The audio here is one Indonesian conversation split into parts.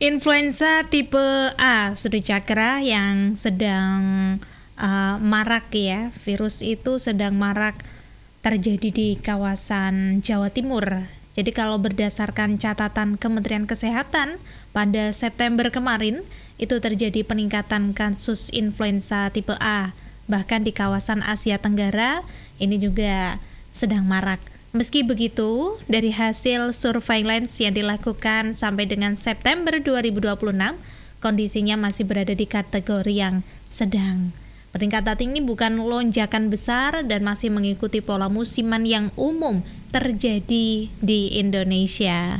Influenza tipe A, Sudut Cakra, yang sedang marak ya. Virus itu sedang marak terjadi di kawasan Jawa Timur. Jadi kalau berdasarkan catatan Kementerian Kesehatan, pada September kemarin itu terjadi peningkatan kasus influenza tipe A. Bahkan di kawasan Asia Tenggara ini juga sedang marak. Meski begitu, dari hasil surveillance yang dilakukan sampai dengan September 2026, kondisinya masih berada di kategori yang sedang. Peningkatan ini bukan lonjakan besar dan masih mengikuti pola musiman yang umum terjadi di Indonesia.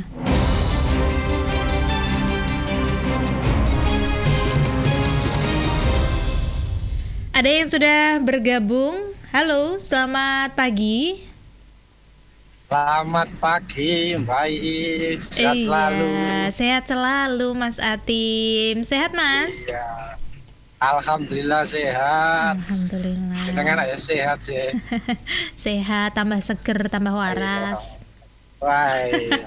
Ada yang sudah bergabung. Halo, selamat pagi. Selamat pagi, Mbak Iis. Sehat selalu. Sehat selalu, Mas Atim. Sehat, Mas? Iya. Alhamdulillah sehat. Alhamdulillah. Dengan ya sehat sih. Sehat, tambah seger, tambah waras. Wah.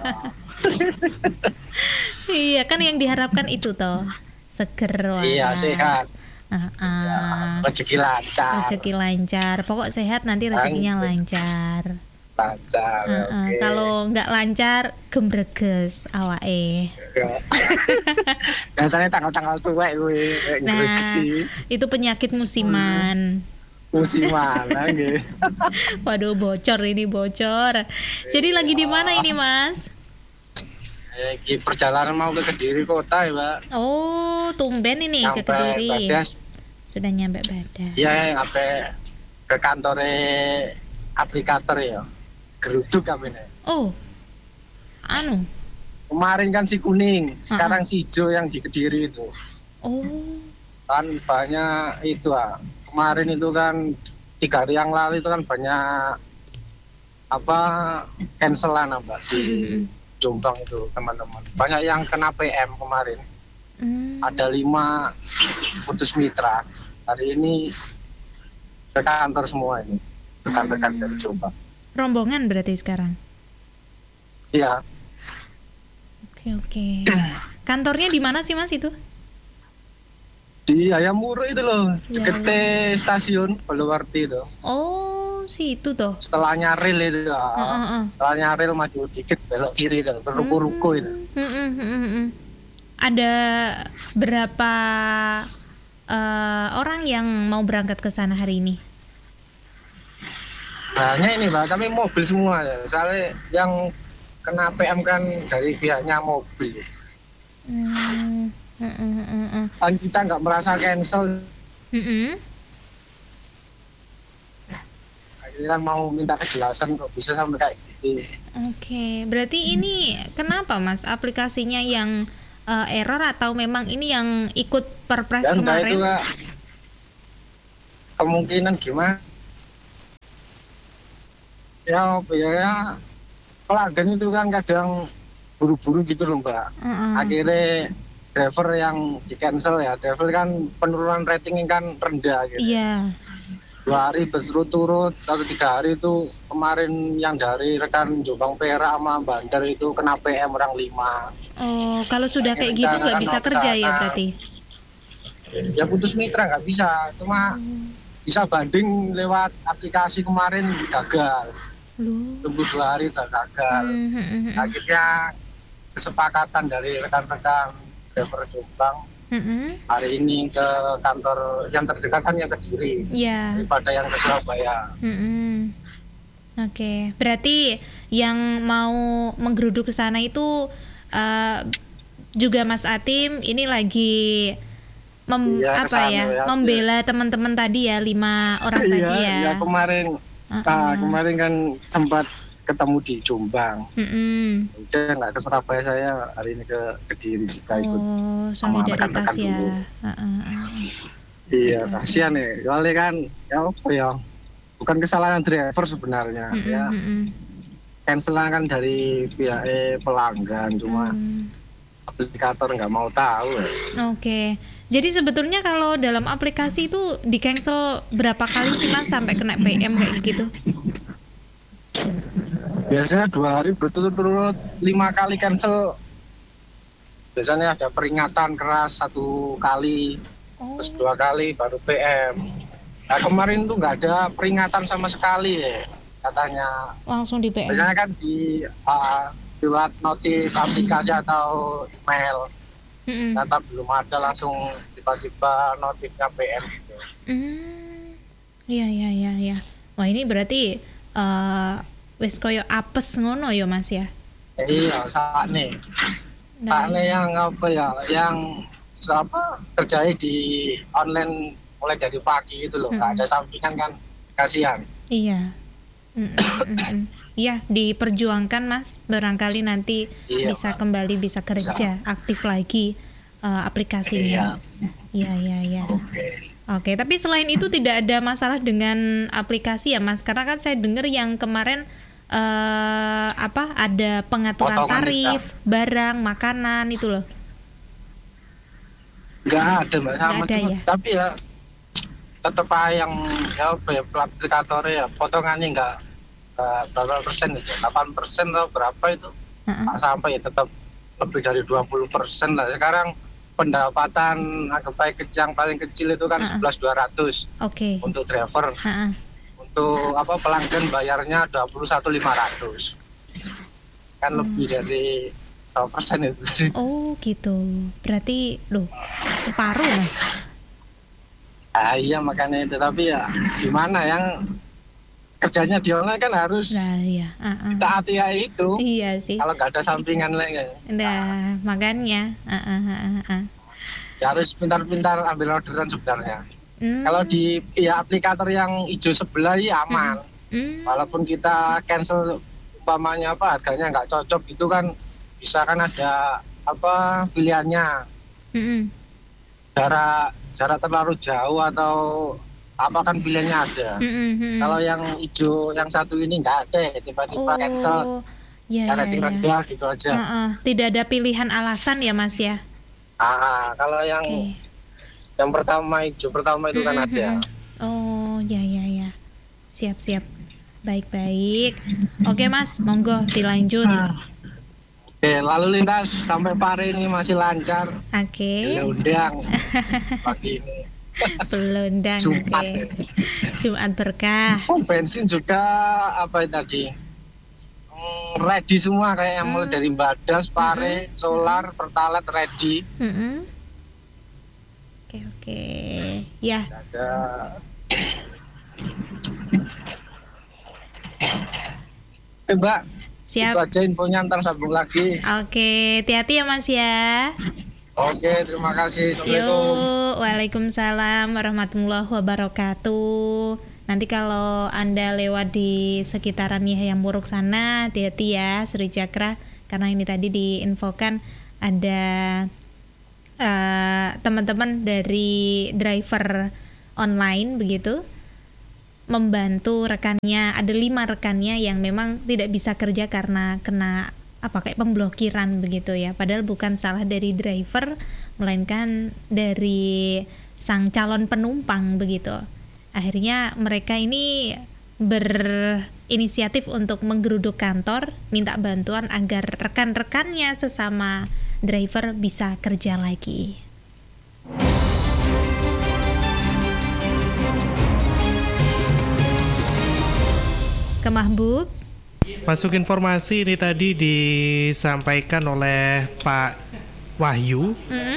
Iya, kan yang diharapkan itu toh. Seger, waras. Iya, sehat. Rezeki lancar. Rezeki lancar. Pokok sehat nanti rezekinya lancar. Lancar. Okay. Kalau nggak lancar, gembreges awake. Biasanya tanggal-tanggal tua gue. Nah, itu penyakit musiman. Musiman lagi. Waduh, bocor. Jadi lagi di mana ini, Mas? Lagi perjalanan mau ke Kediri kota ya, Mbak. Oh, tumben ini nyampe ke Kediri. Badas. Sudah nyampe Badas. Iya, sampai ke kantornya aplikator ya. Geruduk kami nih. Oh, kemarin kan si kuning, sekarang si hijau yang di Kediri itu. Oh, kan banyak itu kemarin itu kan 3 hari yang lalu itu kan banyak cancelan di Jombang itu teman-teman. Banyak yang kena PM kemarin. Ada 5 putus mitra. Hari ini ke kantor semua ini, rekan-rekan dari Jombang. Rombongan berarti sekarang? Iya. Oke. Kantornya di mana sih, Mas, itu? Di Ayam Muruk itu loh, dekat stasiun Bolowarti itu. Oh, situ toh. Setelahnya rel itu. Setelahnya rel maju dikit belok kiri itu, ruko-ruko itu. Ada berapa orang yang mau berangkat ke sana hari ini? Banyak ini, Mbak, kami mobil semua ya. Soalnya yang kena PM kan dari pihaknya mobil. Kan kita nggak merasa cancel. Akhirnya kan mau minta kejelasan kok bisa sampai kayak gitu. Oke, berarti ini kenapa, Mas, aplikasinya yang error atau memang ini yang ikut perpres dan kemarin? Itu kemungkinan gimana? Ya pelanggan itu kan kadang buru-buru gitu loh, Mbak. Akhirnya driver yang di cancel ya, driver kan penurunan rating kan rendah gitu. Iya. 2 hari berturut-turut atau 3 hari itu kemarin yang dari rekan Jombang Perak sama Banjar itu kena PM orang 5. Oh, kalau sudah kayak gitu nggak bisa kerja ya berarti? Ya putus mitra nggak bisa, cuma bisa banding lewat aplikasi kemarin gagal. Tunggu 2 hari tak gagal. Akhirnya kesepakatan dari rekan-rekan driver Jombang hari ini ke kantor yang terdekat kan yang Kediri daripada yang ke Surabaya. Oke, berarti yang mau menggeruduk ke sana itu juga Mas Atim ini lagi membela teman-teman tadi ya, 5 orang tadi ya. Iya, kemarin kan sempat ketemu di Jombang. Udah nggak ke Surabaya, saya hari ini ke Kediri juga ikut. Sama rekan-rekan ya. Iya, kasihan ya. Soalnya kan bukan kesalahan driver sebenarnya. Ya. Cancelan kan dari pihak pelanggan, cuma aplikator nggak mau tahu. Oke. Jadi sebetulnya kalau dalam aplikasi itu di cancel berapa kali sih, Mas, sampai kena PM kayak gitu? Biasanya 2 hari berturut-turut 5 kali cancel biasanya ada peringatan keras 1 kali, terus 2 kali baru PM. Nah kemarin tuh nggak ada peringatan sama sekali ya katanya. Langsung di PM. Biasanya kan lewat notif aplikasi atau email. Ternyata belum ada, langsung tiba-tiba notifnya PM gitu. Iya. Wah ini berarti wis koyo apes ngono ya Mas ya? Iya, saatnya yang yang kerjanya di online mulai dari pagi itu loh, nggak ada sampingan kan, kasihan. Iya. Iya, diperjuangkan Mas, barangkali nanti bisa kembali bisa kerja aktif lagi aplikasinya. Iya. Oke, tapi selain itu tidak ada masalah dengan aplikasi ya Mas, karena kan saya dengar yang kemarin ada pengaturan tarif barang makanan itu loh. Nggak ada Mbak, sama ya? Tapi ya tetap yang aplikatornya ya potongannya nggak berapa persen itu, 8% atau berapa itu, nggak sampai ya, tetap lebih dari 20% lah. Sekarang pendapatan yang paling kecil itu kan 11.200 untuk driver. Untuk pelanggan bayarnya 21.500, kan lebih dari 2% itu. Oh gitu, berarti separuh Mas. Iya makanya itu, tapi ya gimana yang kerjanya di online kan harus kita hati-hati itu. Iya sih. Kalau nggak ada sampingan lagi. Nah makanya. Ya harus pintar-pintar ambil orderan sebenarnya. Kalau di aplikator yang hijau sebelah ya aman. Walaupun kita cancel umpamanya harganya nggak cocok gitu kan, bisa kan ada pilihannya. Jarak terlalu jauh atau kan pilihannya ada. Kalau yang hijau yang satu ini nggak ada, tiba-tiba cancel. Rating rendah gitu aja. Tidak ada pilihan alasan ya Mas ya. Kalau yang hijau pertama itu kan ada. Oh ya. Siap. Baik. Oke Mas, monggo dilanjut. Oke, lalu lintas sampai Pare ini masih lancar. Belundang pagi ini. Belundang. Jumat. Jumat berkah. Bensin juga tadi? Ready semua kayak yang mulai dari Badas, Pare, Solar, Pertalite ready. Oke. Ya. Ada. Mbak. Siap. Itu aja infonya, ntar sambung lagi. Oke, hati-hati ya Mas ya. Oke, terima kasih. Assalamualaikum. Waalaikumsalam warahmatullahi wabarakatuh. Nanti kalau Anda lewat di sekitaran Yahya Muruk sana, hati-hati ya Sri Cakra, karena ini tadi diinfokan ada teman-teman dari driver online begitu membantu rekannya, ada 5 rekannya yang memang tidak bisa kerja karena kena kayak pemblokiran begitu ya, padahal bukan salah dari driver melainkan dari sang calon penumpang begitu. Akhirnya mereka ini berinisiatif untuk menggeruduk kantor, minta bantuan agar rekan-rekannya sesama driver bisa kerja lagi. Ke Mahbub. Masuk informasi ini tadi disampaikan oleh Pak Wahyu.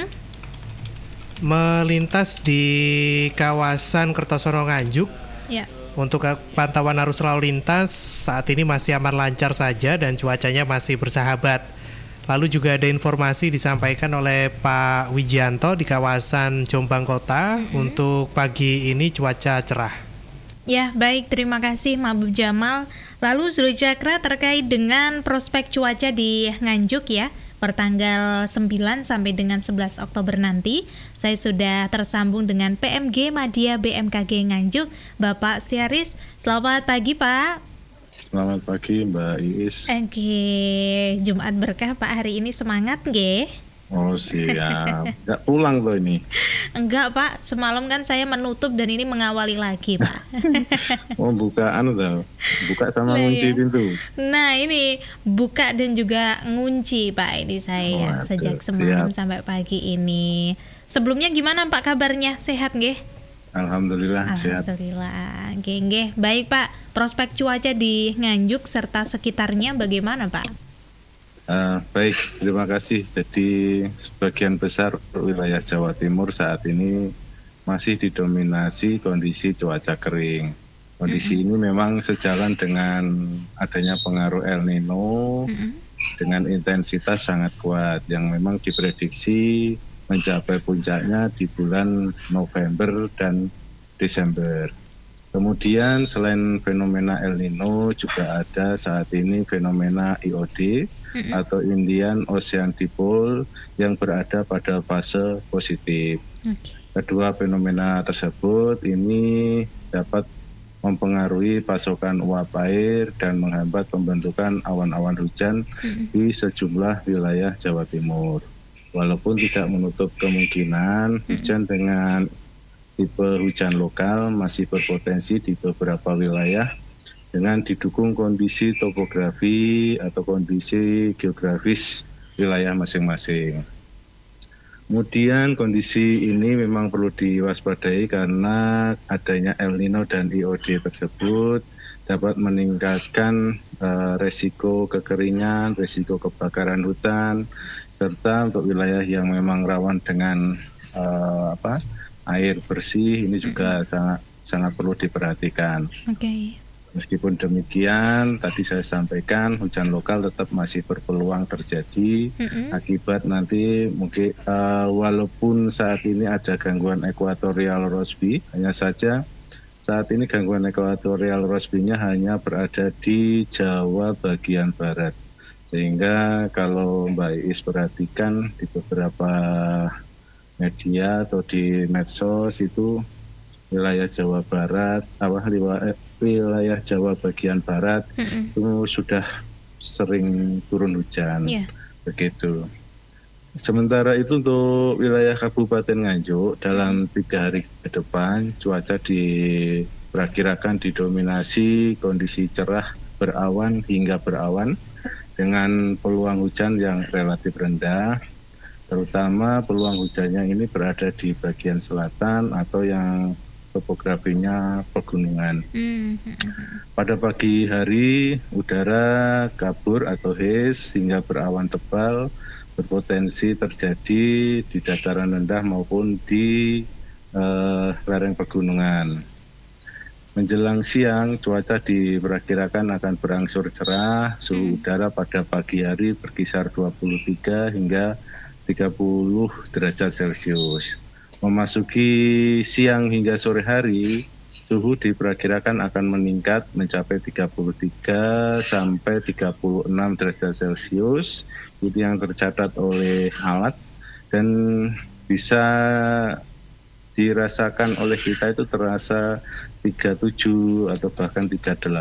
Melintas di kawasan Kertosono Nganjuk. Ya. Untuk pantauan arus lalu lintas saat ini masih aman lancar saja dan cuacanya masih bersahabat. Lalu juga ada informasi disampaikan oleh Pak Wijianto di kawasan Jombang Kota. Untuk pagi ini cuaca cerah. Ya, baik, terima kasih Mahbub Jamal. Lalu Zul Cakra terkait dengan prospek cuaca di Nganjuk ya, pertanggal 9 sampai dengan 11 Oktober nanti. Saya sudah tersambung dengan PMG Madya BMKG Nganjuk, Bapak Siaris. Selamat pagi, Pak. Selamat pagi, Mbak Iis. Oke, Jumat berkah Pak, hari ini semangat nggih? Oh siap. Nggak pulang loh ini. Enggak Pak, semalam kan saya menutup dan ini mengawali lagi Pak. Oh bukaan tuh. Buka sama ngunci pintu. Nah ini buka dan juga ngunci Pak ini saya sejak semalam sampai pagi ini. Sebelumnya gimana Pak kabarnya? Sehat nggih? Alhamdulillah sehat. Alhamdulillah. Nggih. Baik Pak, prospek cuaca di Nganjuk serta sekitarnya bagaimana Pak? Baik, terima kasih. Jadi sebagian besar wilayah Jawa Timur saat ini masih didominasi kondisi cuaca kering. Kondisi ini memang sejalan dengan adanya pengaruh El Nino dengan intensitas sangat kuat yang memang diprediksi mencapai puncaknya di bulan November dan Desember. Kemudian selain fenomena El Nino juga ada saat ini fenomena IOD atau Indian Ocean Dipole yang berada pada fase positif. Kedua fenomena tersebut ini dapat mempengaruhi pasokan uap air dan menghambat pembentukan awan-awan hujan di sejumlah wilayah Jawa Timur. Walaupun tidak menutup kemungkinan hujan dengan tipe hujan lokal masih berpotensi di beberapa wilayah dengan didukung kondisi topografi atau kondisi geografis wilayah masing-masing. Kemudian kondisi ini memang perlu diwaspadai karena adanya El Nino dan IOD tersebut dapat meningkatkan resiko kekeringan, resiko kebakaran hutan, serta untuk wilayah yang memang rawan dengan air bersih ini juga sangat perlu diperhatikan. Meskipun demikian, tadi saya sampaikan hujan lokal tetap masih berpeluang terjadi akibat nanti mungkin walaupun saat ini ada gangguan Equatorial Rossby, hanya saja saat ini gangguan Equatorial Rossby-nya hanya berada di Jawa bagian barat. Sehingga kalau Mbak Iis perhatikan di beberapa media atau di medsos itu wilayah Jawa Barat, wilayah Jawa bagian barat itu sudah sering turun hujan, begitu. Sementara itu untuk wilayah Kabupaten Nganjuk dalam 3 hari ke depan cuaca diperkirakan didominasi kondisi cerah berawan hingga berawan dengan peluang hujan yang relatif rendah. Terutama peluang hujannya ini berada di bagian selatan atau yang topografinya pegunungan. Pada pagi hari udara kabur atau haze hingga berawan tebal berpotensi terjadi di dataran rendah maupun di lereng pegunungan. Menjelang siang cuaca diperkirakan akan berangsur cerah, suhu udara pada pagi hari berkisar 23 hingga 30 derajat Celcius. Memasuki siang hingga sore hari, suhu diperkirakan akan meningkat mencapai 33 sampai 36 derajat Celcius. Itu yang tercatat oleh alat dan bisa dirasakan oleh kita itu terasa 37 atau bahkan 38.